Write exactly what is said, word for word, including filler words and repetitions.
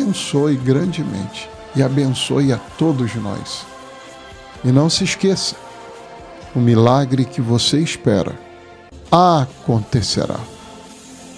abençoe grandemente e abençoe a todos nós. E não se esqueça, o milagre que você espera acontecerá.